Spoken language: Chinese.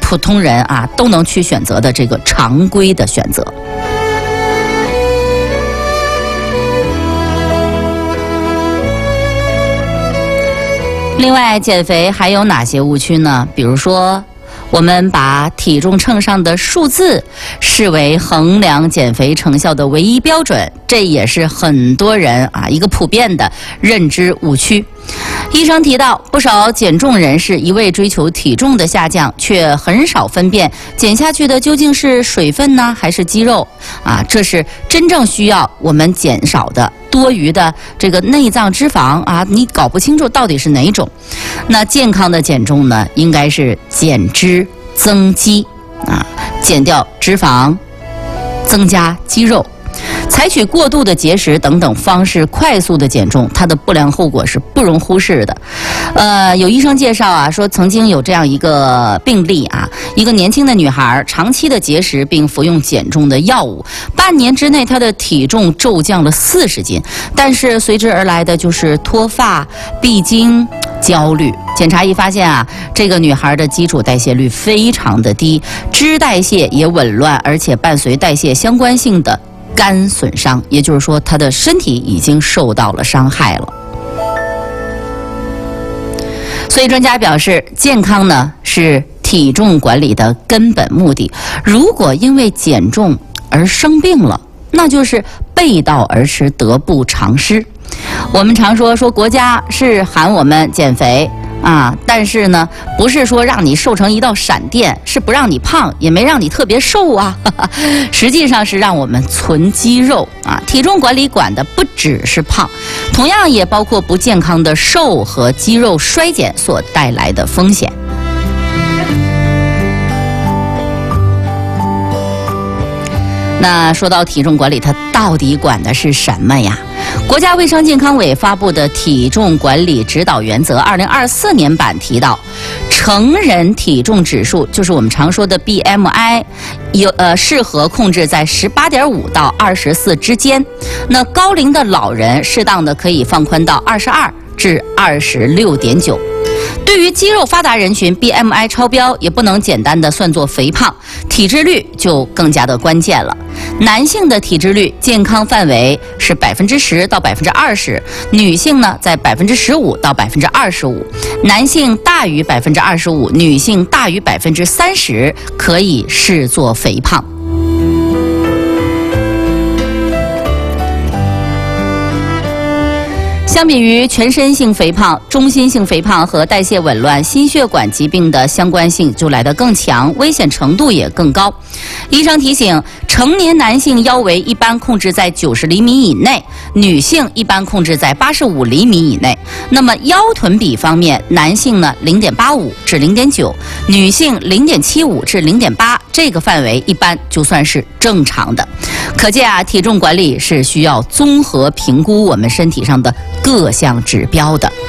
普通人啊都能去选择的这个常规的选择。另外，减肥还有哪些误区呢？比如说，我们把体重秤上的数字视为衡量减肥成效的唯一标准，这也是很多人啊一个普遍的认知误区。医生提到，不少减重人士一味追求体重的下降，却很少分辨减下去的究竟是水分呢，还是肌肉啊？这是真正需要我们减少的多余的这个内脏脂肪啊，你搞不清楚到底是哪种。那健康的减重呢，应该是减脂增肌啊，减掉脂肪，增加肌肉。采取过度的节食等等方式快速的减重，它的不良后果是不容忽视的。有医生介绍啊，说曾经有这样一个病例啊，一个年轻的女孩长期的节食并服用减重的药物，半年之内她的体重骤降了40斤，但是随之而来的就是脱发、闭经、焦虑。检查一发现啊，这个女孩的基础代谢率非常的低，脂代谢也紊乱，而且伴随代谢相关性的肝损伤，也就是说她的身体已经受到了伤害了。所以专家表示，健康呢是体重管理的根本目的。如果因为减重而生病了，那就是背道而驰，得不偿失。我们常说国家是喊我们减肥啊，但是呢，不是说让你瘦成一道闪电，是不让你胖，也没让你特别瘦啊，实际上是让我们存肌肉啊。体重管理管的不只是胖，同样也包括不健康的瘦和肌肉衰减所带来的风险。那说到体重管理，它到底管的是什么呀？国家卫生健康委发布的体重管理指导原则2024年版提到，成人体重指数就是我们常说的 BMI， 适合控制在18.5到24之间。那高龄的老人适当的可以放宽到22至26.9。对于肌肉发达人群 ，BMI 超标也不能简单的算作肥胖，体脂率就更加的关键了。男性的体脂率健康范围是10%到20%，女性呢在15%到25%，男性大于25%，女性大于30%，可以视作肥胖。相比于全身性肥胖，中心性肥胖和代谢紊乱、心血管疾病的相关性就来得更强，危险程度也更高。医生提醒，成年男性腰围一般控制在90厘米以内，女性一般控制在85厘米以内。那么腰臀比方面，男性呢0.85至0.9，女性0.75至0.8，这个范围一般就算是正常的。可见啊，体重管理是需要综合评估我们身体上的各项指标的。